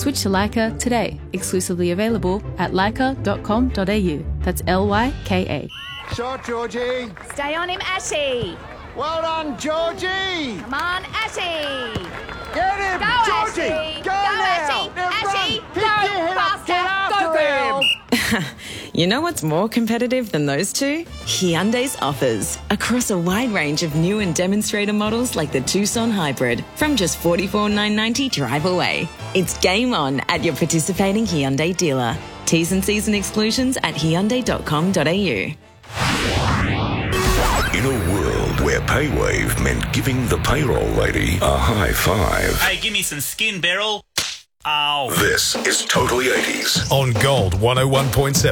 Switch to Leica today. Exclusively available at leica.com.au. That's Lyka. Shot, Georgie. Stay on him, Ashy. Well done, Georgie. Come on, Ashy. Get him, Go, Georgie. Ashy. Go Ashy. now. Now Ashy. run. Go, Pick your head up. Get faster. after Go, girl. him. You know what's more competitive than those two? Hyundai's offers. Across a wide range of new and demonstrator models like the Tucson Hybrid from just $44,990 drive away. It's game on at your participating Hyundai dealer. T's and C's and exclusions at hyundai.com.au. In a world where PayWave meant giving the payroll lady a high five. Hey, give me some skin, Beryl. Ow. This is Totally 80s. On Gold 101.7.